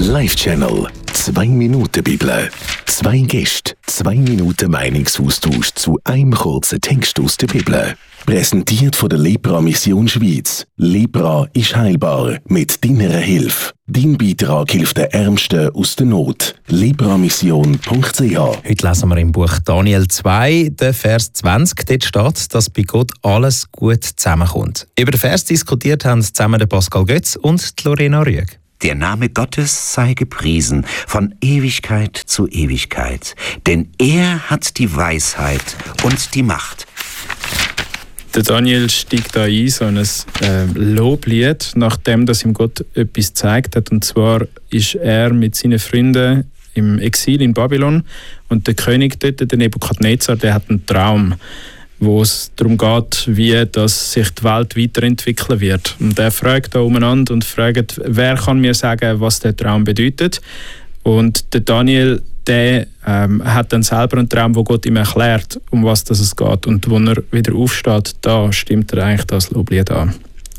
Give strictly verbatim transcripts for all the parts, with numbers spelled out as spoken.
Live-Channel. Zwei Minuten Bibel. Zwei Gäste, zwei Minuten Meinungsaustausch zu einem kurzen Text aus der Bibel. Präsentiert von der Lepra Mission Schweiz. Lepra ist heilbar mit deiner Hilfe. Dein Beitrag hilft den Ärmsten aus der Not. lepramission punkt c h. Heute lesen wir im Buch Daniel zwei, den Vers zwanzig. Dort steht, dass bei Gott alles gut zusammenkommt. Über den Vers diskutiert haben zusammen der Pascal Götz und die Lorena Rüegg. Der Name Gottes sei gepriesen von Ewigkeit zu Ewigkeit, denn er hat die Weisheit und die Macht. Der Daniel steigt da ein, so ein äh, Loblied, nachdem dass ihm Gott etwas gezeigt hat. Und zwar ist er mit seinen Freunden im Exil in Babylon und der König dort, der Nebukadnezar, der hat einen Traum, wo es darum geht, wie dass sich die Welt weiterentwickeln wird. Und er fragt da umeinander und fragt, wer kann mir sagen, was der Traum bedeutet. Und der Daniel, der ähm, hat dann selber einen Traum, wo Gott ihm erklärt, um was das es geht. Und wenn er wieder aufsteht, da stimmt er eigentlich das Loblied an.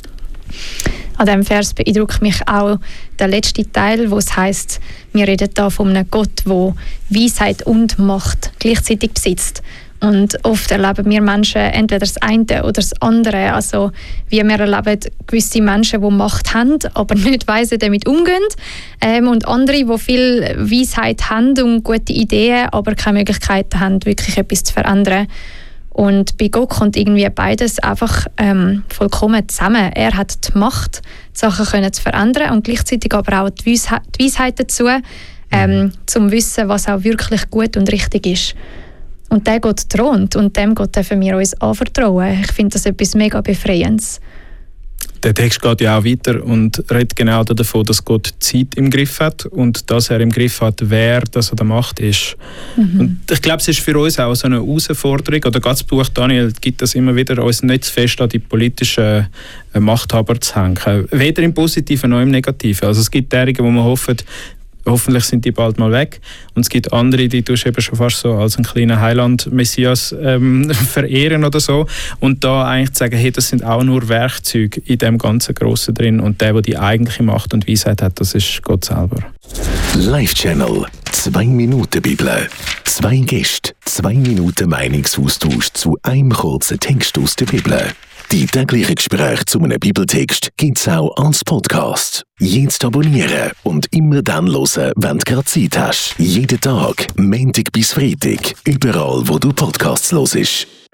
An diesem Vers beeindruckt mich auch der letzte Teil, wo es heisst, wir reden da von einem Gott, der Weisheit und Macht gleichzeitig besitzt. Und oft erleben wir Menschen entweder das eine oder das andere. Also wie wir erleben gewisse Menschen, die Macht haben, aber nicht weise damit umgehen. Ähm, und andere, die viel Weisheit haben und gute Ideen, aber keine Möglichkeiten haben, wirklich etwas zu verändern. Und bei Gott kommt irgendwie beides einfach ähm, vollkommen zusammen. Er hat die Macht, die Sachen können zu verändern und gleichzeitig aber auch die Weisheit, die Weisheit dazu, ähm, zum Wissen, was auch wirklich gut und richtig ist. Und der Gott thront und dem Gott dürfen wir uns anvertrauen. Ich finde das etwas mega Befreiendes. Der Text geht ja auch weiter und redet genau davon, dass Gott die Zeit im Griff hat und dass er im Griff hat, wer das an der Macht ist. Mhm. Und ich glaube, es ist für uns auch so eine Herausforderung, oder gerade das Buch Daniel gibt das immer wieder, uns nicht zu fest an die politischen Machthaber zu hängen. Weder im Positiven noch im Negativen. Also es gibt derige, wo man hofft, hoffentlich sind die bald mal weg. Und es gibt andere, die du eben schon fast so als einen kleinen Heiland-Messias ähm, verehren oder so. Und da eigentlich zu sagen, hey, das sind auch nur Werkzeuge in dem ganzen Grossen drin. Und der, der die eigentliche Macht und Weisheit hat, das ist Gott selber. Live-Channel. Zwei Minuten Bibel. Zwei Gäste, zwei Minuten Meinungsaustausch zu einem kurzen Text aus der Bibel. Die täglichen Gespräche zu einem Bibeltext gibt es auch als Podcast. Jetzt abonnieren und immer dann hören, wenn du gerade Zeit hast. Jeden Tag, Montag bis Freitag, überall, wo du Podcasts hörst.